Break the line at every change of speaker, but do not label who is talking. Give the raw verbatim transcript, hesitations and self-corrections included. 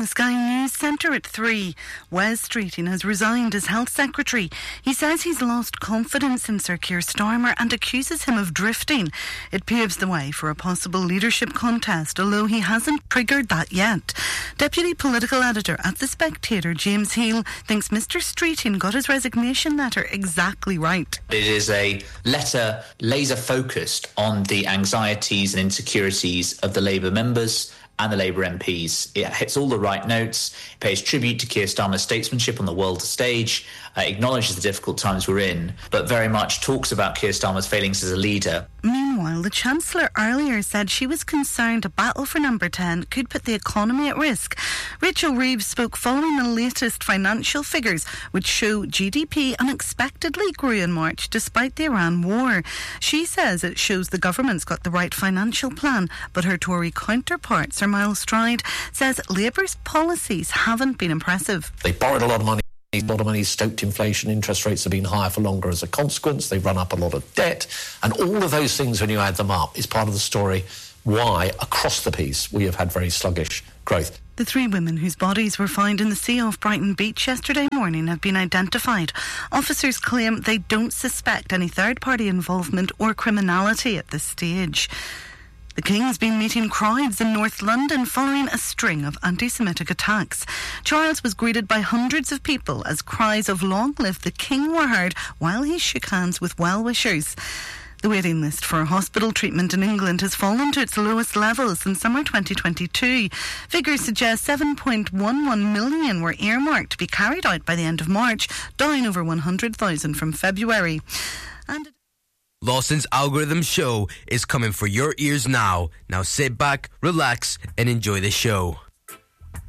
the Sky News Centre at three. Wes Streeting has resigned as Health Secretary. He says he's lost confidence in Sir Keir Starmer and accuses him of drifting. It paves the way for a possible leadership contest, although he hasn't triggered that yet. Deputy Political Editor at The Spectator, James Heal, thinks Mr Streeting got his resignation letter exactly right.
It is a letter laser focused on the anxieties and insecurities of the Labour members and the Labour M Ps. It hits all the right notes, it pays tribute to Keir Starmer's statesmanship on the world stage, uh, acknowledges the difficult times we're in, but very much talks about Keir Starmer's failings as a leader.
Meanwhile, the Chancellor earlier said she was concerned a battle for number ten could put the economy at risk. Rachel Reeves spoke following the latest financial figures, which show G D P unexpectedly grew in March despite the Iran war. She says it shows the government's got the right financial plan, but her Tory counterpart, Sir Miles Stride, says Labour's policies haven't been impressive.
They borrowed a lot of money. A lot of money stoked inflation, interest rates have been higher for longer as a consequence, they've run up a lot of debt, and all of those things, when you add them up, is part of the story why, across the piece, we have had very sluggish growth.
The three women whose bodies were found in the sea off Brighton Beach yesterday morning have been identified. Officers claim they don't suspect any third-party involvement or criminality at this stage. The King's been meeting crowds in North London following a string of anti-Semitic attacks. Charles was greeted by hundreds of people as cries of "Long live the King" were heard while he shook hands with well-wishers. The waiting list for hospital treatment in England has fallen to its lowest level since summer twenty twenty-two. Figures suggest seven point one one million were earmarked to be carried out by the end of March, down over one hundred thousand from February. And
Lawson's Algorithm Show is coming for your ears now. Now sit back, relax, and enjoy the show.